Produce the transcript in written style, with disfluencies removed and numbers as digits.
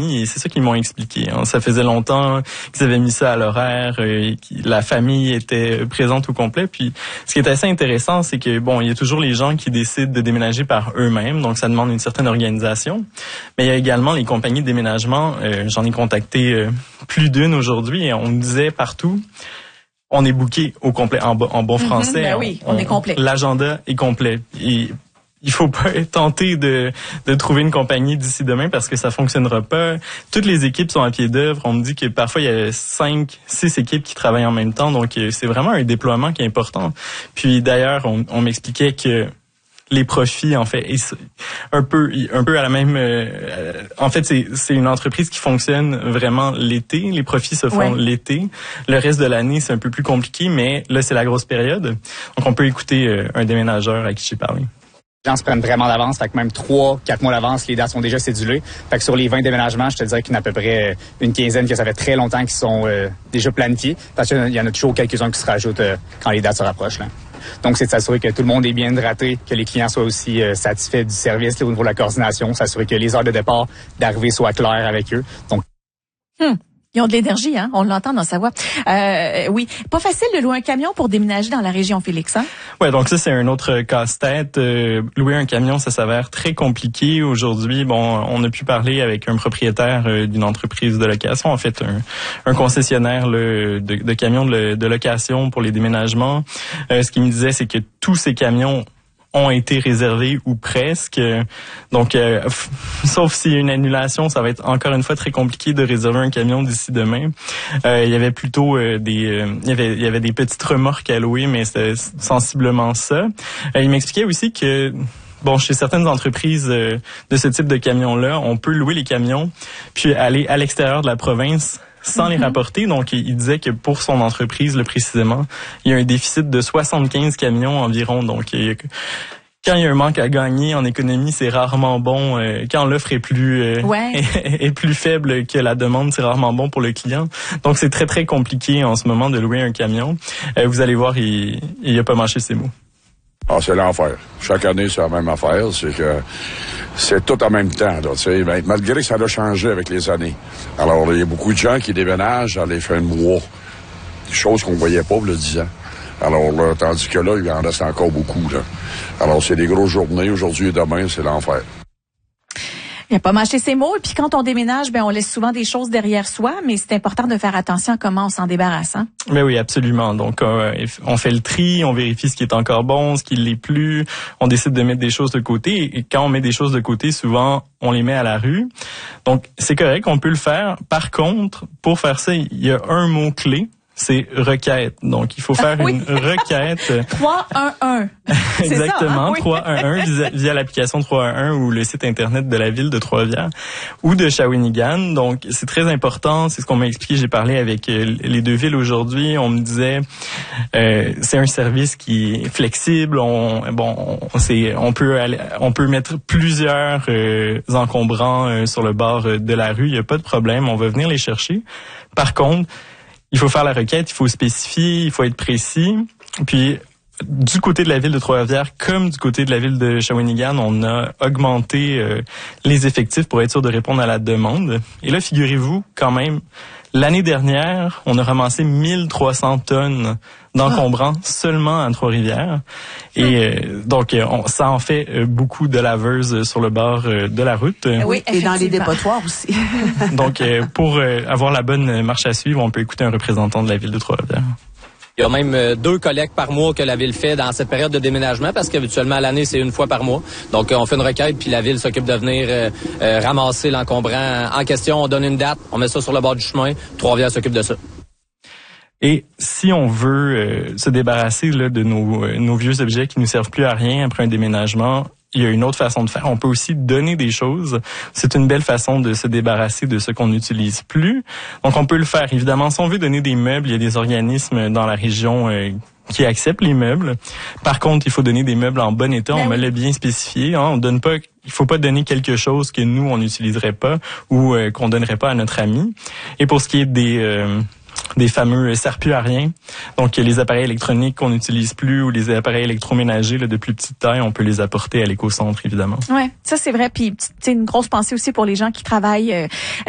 compagnie et c'est ça qu'ils m'ont expliqué. Hein. Ça faisait longtemps qu'ils avaient mis ça à l'horaire, la famille était présente au complet. Puis ce qui est assez intéressant, c'est que bon, il y a toujours les gens qui décident de déménager par eux-mêmes, donc ça demande une certaine organisation. Mais il y a également les compagnies de déménagement. J'en ai contacté plus d'une aujourd'hui et on me disait partout. On est booké au complet en bon français. Ben oui, on est complet. L'agenda est complet. Et il faut pas tenter de trouver une compagnie d'ici demain parce que ça fonctionnera pas. Toutes les équipes sont à pied d'œuvre. On me dit que parfois il y a 5, 6 équipes qui travaillent en même temps. Donc c'est vraiment un déploiement qui est important. Puis d'ailleurs, on m'expliquait que les profits, en fait, un peu à la même. En fait, c'est une entreprise qui fonctionne vraiment l'été. Les profits se font l'été. Le reste de l'année, c'est un peu plus compliqué, mais là, c'est la grosse période. Donc, on peut écouter un déménageur à qui j'ai parlé. Les gens se prennent vraiment d'avance, fait que même 3-4 mois d'avance, les dates sont déjà cédulées. Fait que sur les 20 déménagements, je te dirais qu'il y en a à peu près une quinzaine que ça fait très longtemps qui sont déjà planifiés. Parce qu'il y en a toujours quelques-uns qui se rajoutent quand les dates se rapprochent. Là. Donc, c'est de s'assurer que tout le monde est bien hydraté, que les clients soient aussi satisfaits du service là, au niveau de la coordination, s'assurer que les heures de départ, d'arrivée soient claires avec eux. Donc, Ils ont de l'énergie, hein. On l'entend dans sa voix. Oui. Pas facile de louer un camion pour déménager dans la région, Félix, hein? Ouais, donc ça, c'est un autre casse-tête. Louer un camion, ça s'avère très compliqué. Aujourd'hui, bon, on a pu parler avec un propriétaire d'une entreprise de location, en fait, un concessionnaire là, de camions de location pour les déménagements. Ce qu'il me disait, c'est que tous ces camions ont été réservés ou presque. Donc, sauf s'il y a une annulation, ça va être encore une fois très compliqué de réserver un camion d'ici demain. Il y avait plutôt il y avait des petites remorques à louer, mais c'était sensiblement ça. Il m'expliquait aussi que bon, chez certaines entreprises de ce type de camions-là, on peut louer les camions puis aller à l'extérieur de la province sans les rapporter. Donc, il disait que pour son entreprise, là, précisément, il y a un déficit de 75 camions environ. Donc, quand il y a un manque à gagner en économie, c'est rarement bon. Quand l'offre est plus est plus faible que la demande, c'est rarement bon pour le client. Donc, c'est très, très compliqué en ce moment de louer un camion. Vous allez voir, il a pas mâché ses mots. Ah, c'est l'enfer. Chaque année, c'est la même affaire. C'est que c'est tout en même temps. Là, malgré que ça a changé avec les années. Alors, il y a beaucoup de gens qui déménagent dans les fins de mois. Des choses qu'on ne voyait pas, le 10 ans. Alors, là, tandis que là, il en reste encore beaucoup. Là. Alors, c'est des grosses journées. Aujourd'hui et demain, c'est l'enfer. Il n'y a pas mâché ses mots. Et puis quand on déménage, on laisse souvent des choses derrière soi, mais c'est important de faire attention à comment on s'en débarrasse. Hein? Mais oui, absolument. Donc, on fait le tri, on vérifie ce qui est encore bon, ce qui l'est plus. On décide de mettre des choses de côté. Et quand on met des choses de côté, souvent, on les met à la rue. Donc, c'est correct, on peut le faire. Par contre, pour faire ça, il y a un mot-clé. C'est requête. Donc, il faut faire une requête. 311. Exactement, ça, hein? 311 via l'application 311 ou le site Internet de la ville de Trois-Rivières ou de Shawinigan. Donc, c'est très important. C'est ce qu'on m'a expliqué. J'ai parlé avec les deux villes aujourd'hui. On me disait, c'est un service qui est flexible. On peut mettre plusieurs encombrants sur le bord de la rue. Il n'y a pas de problème. On va venir les chercher. Par contre, il faut faire la requête, il faut spécifier, il faut être précis. Puis, du côté de la ville de Trois-Rivières, comme du côté de la ville de Shawinigan, on a augmenté les effectifs pour être sûr de répondre à la demande. Et là, figurez-vous, quand même, l'année dernière, on a ramassé 1300 tonnes d'encombrants seulement à Trois-Rivières. Et donc, ça en fait beaucoup de laveuses sur le bord de la route. Oui, et dans les dépotoirs aussi. Donc, pour avoir la bonne marche à suivre, on peut écouter un représentant de la ville de Trois-Rivières. Il y a même 2 collectes par mois que la ville fait dans cette période de déménagement parce qu'habituellement à l'année, c'est une fois par mois. Donc, on fait une requête puis la ville s'occupe de venir ramasser l'encombrant en question. On donne une date, on met ça sur le bord du chemin. Trois-Rivières s'occupe de ça. Et si on veut se débarrasser là, de nos vieux objets qui ne nous servent plus à rien après un déménagement, il y a une autre façon de faire. On peut aussi donner des choses. C'est une belle façon de se débarrasser de ce qu'on n'utilise plus. Donc, on peut le faire. Évidemment, si on veut donner des meubles, il y a des organismes dans la région qui acceptent les meubles. Par contre, il faut donner des meubles en bon état. On me l'a bien spécifié. Hein. On donne pas. Il faut pas donner quelque chose que nous, on n'utiliserait pas ou qu'on donnerait pas à notre ami. Et pour ce qui est des fameux serpillariens. Donc, les appareils électroniques qu'on n'utilise plus ou les appareils électroménagers là, de plus petite taille, on peut les apporter à l'éco-centre, évidemment. Ouais, ça c'est vrai. Puis, une grosse pensée aussi pour les gens qui travaillent